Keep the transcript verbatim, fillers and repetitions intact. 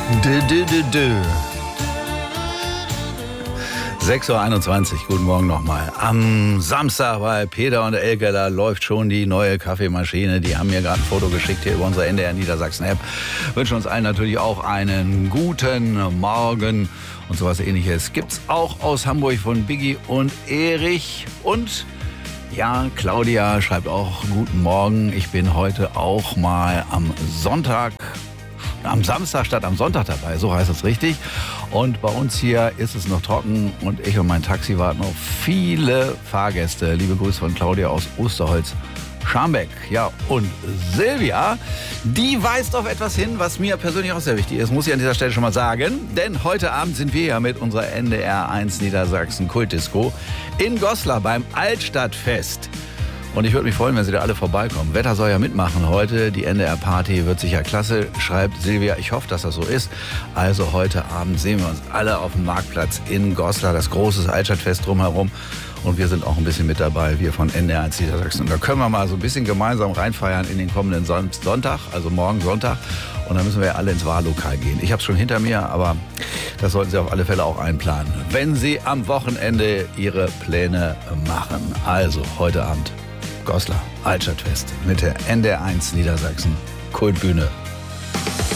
Dö, dö, dö, dö. sechs Uhr einundzwanzig, guten Morgen nochmal. Am Samstag bei Peter und Elke, da läuft schon die neue Kaffeemaschine. Die haben mir gerade ein Foto geschickt hier über unsere N D R Niedersachsen-App. Wünschen uns allen natürlich auch einen guten Morgen. Und sowas Ähnliches gibt's auch aus Hamburg von Biggie und Erich. Und ja, Claudia schreibt auch guten Morgen. Ich bin heute auch mal am Sonntag am Samstag statt am Sonntag dabei, so heißt es richtig. Und bei uns hier ist es noch trocken und ich und mein Taxi warten auf viele Fahrgäste. Liebe Grüße von Claudia aus Osterholz, Scharmbeck. Ja, und Silvia, die weist auf etwas hin, was mir persönlich auch sehr wichtig ist, muss ich an dieser Stelle schon mal sagen. Denn heute Abend sind wir ja mit unserer N D R eins Niedersachsen Kultdisco in Goslar beim Altstadtfest. Und ich würde mich freuen, wenn Sie da alle vorbeikommen. Wetter soll ja mitmachen heute. Die N D R-Party wird sicher klasse, schreibt Silvia. Ich hoffe, dass das so ist. Also heute Abend sehen wir uns alle auf dem Marktplatz in Goslar. Das große Altstadtfest drumherum. Und wir sind auch ein bisschen mit dabei, wir von N D R eins Niedersachsen. Und da können wir mal so ein bisschen gemeinsam reinfeiern in den kommenden Sonntag, also morgen Sonntag. Und dann müssen wir ja alle ins Wahllokal gehen. Ich habe es schon hinter mir, aber das sollten Sie auf alle Fälle auch einplanen, wenn Sie am Wochenende Ihre Pläne machen. Also heute Abend Goslar, Altstadtfest mit der N D R eins Niedersachsen Kultbühne.